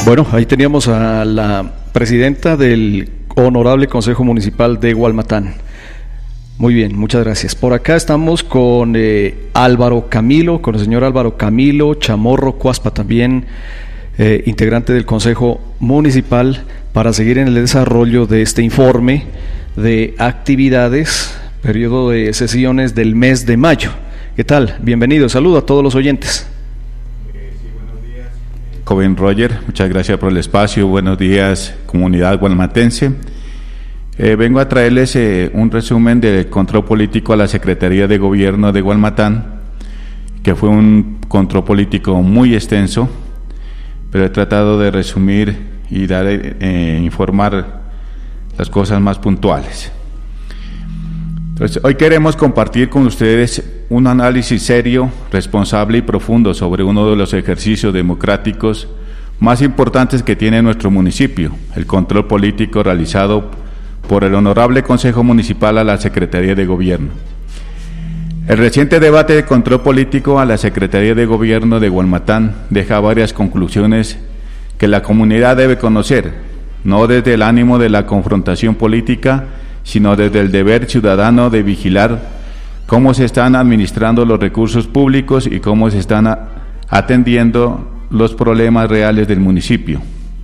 Bueno, ahí teníamos a la presidenta del Honorable Consejo Municipal de Gualmatán. Muy bien, muchas gracias. Por acá estamos con Álvaro Camilo, con el señor Álvaro Camilo Chamorro Cuaspa, también integrante del Consejo Municipal, para seguir en el desarrollo de este informe de actividades, periodo de sesiones del mes de mayo. ¿Qué tal? Bienvenido, saludo a todos los oyentes. Joven Roger, muchas gracias por el espacio. Buenos días, comunidad gualmatense. Vengo a traerles un resumen del control político a la Secretaría de Gobierno de Gualmatán, que fue un control político muy extenso, pero he tratado de resumir y informar las cosas más puntuales. Entonces, hoy queremos compartir con ustedes un análisis serio, responsable y profundo sobre uno de los ejercicios democráticos más importantes que tiene nuestro municipio, el control político realizado por el Honorable Consejo Municipal a la Secretaría de Gobierno. El reciente debate de control político a la Secretaría de Gobierno de Gualmatán deja varias conclusiones que la comunidad debe conocer, no desde el ánimo de la confrontación política, sino desde el deber ciudadano de vigilar cómo se están administrando los recursos públicos y cómo se están atendiendo los problemas reales del municipio.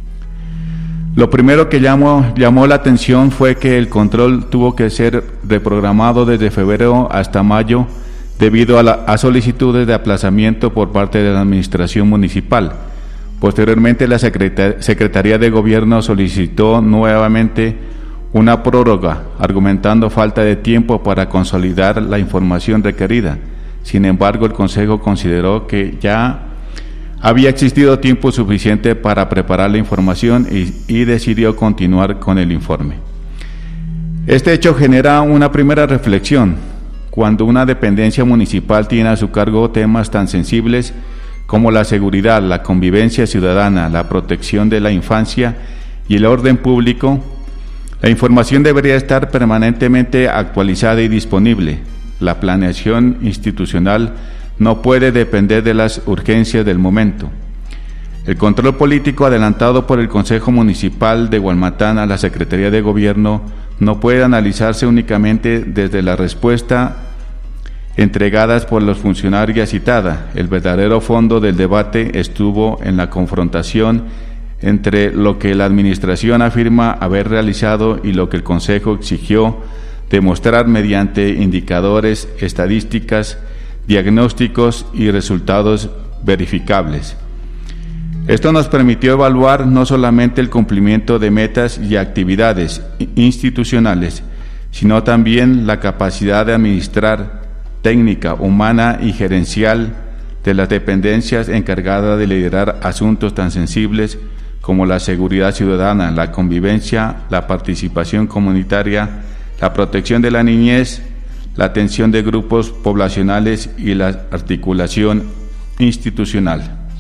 Lo primero que llamó la atención fue que el control tuvo que ser reprogramado desde febrero hasta mayo debido a solicitudes de aplazamiento por parte de la administración municipal. Posteriormente, la Secretaría de Gobierno solicitó nuevamente una prórroga, argumentando falta de tiempo para consolidar la información requerida. Sin embargo, el Consejo consideró que ya había existido tiempo suficiente para preparar la información y decidió continuar con el informe. Este hecho genera una primera reflexión. Cuando una dependencia municipal tiene a su cargo temas tan sensibles como la seguridad, la convivencia ciudadana, la protección de la infancia y el orden público, la información debería estar permanentemente actualizada y disponible. La planeación institucional no puede depender de las urgencias del momento. El control político adelantado por el Consejo Municipal de Gualmatán a la Secretaría de Gobierno no puede analizarse únicamente desde la respuesta entregadas por los funcionarios citada. El verdadero fondo del debate estuvo en la confrontación entre lo que la administración afirma haber realizado y lo que el Consejo exigió demostrar mediante indicadores, estadísticas, diagnósticos y resultados verificables. Esto nos permitió evaluar no solamente el cumplimiento de metas y actividades institucionales, sino también la capacidad de administrar, técnica, humana y gerencial de las dependencias encargadas de liderar asuntos tan sensibles como la seguridad ciudadana, la convivencia, la participación comunitaria, la protección de la niñez, la atención de grupos poblacionales y la articulación institucional.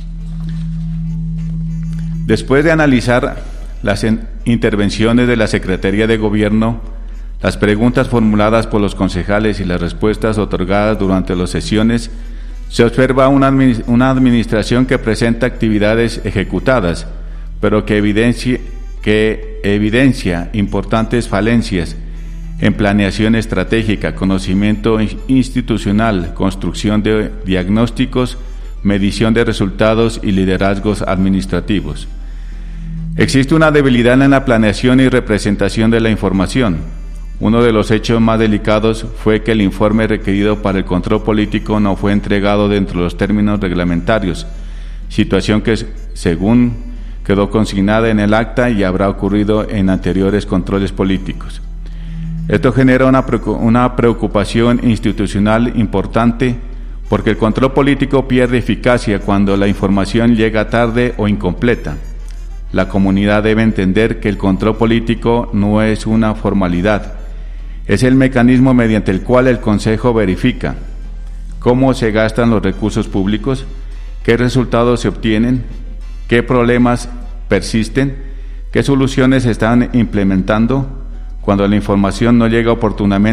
Después de analizar las intervenciones de la Secretaría de Gobierno, las preguntas formuladas por los concejales y las respuestas otorgadas durante las sesiones, se observa una administración que presenta actividades ejecutadas, pero que evidencia importantes falencias en planeación estratégica, conocimiento institucional, construcción de diagnósticos, medición de resultados y liderazgos administrativos. Existe una debilidad en la planeación y representación de la información. Uno de los hechos más delicados fue que el informe requerido para el control político no fue entregado dentro de los términos reglamentarios, situación que, según quedó consignada en el acta y habrá ocurrido en anteriores controles políticos. Esto genera una preocupación institucional importante porque el control político pierde eficacia cuando la información llega tarde o incompleta. La comunidad debe entender que el control político no es una formalidad, es el mecanismo mediante el cual el Consejo verifica cómo se gastan los recursos públicos, qué resultados se obtienen, qué problemas persisten, qué soluciones se están implementando. Cuando la información no llega oportunamente